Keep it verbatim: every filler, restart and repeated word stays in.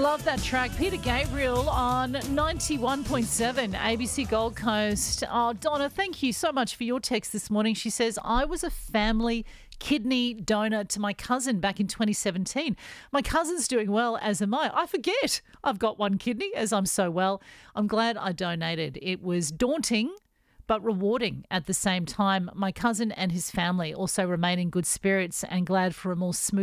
Love that track. Peter Gabriel on ninety-one point seven A B C Gold Coast. Oh, Donna, thank you so much for your text this morning. She says, I was a family kidney donor to my cousin back in twenty seventeen. My cousin's doing well, as am I. I forget I've got one kidney as I'm so well. I'm glad I donated. It was daunting but rewarding at the same time. My cousin and his family also remain in good spirits and glad for a more smooth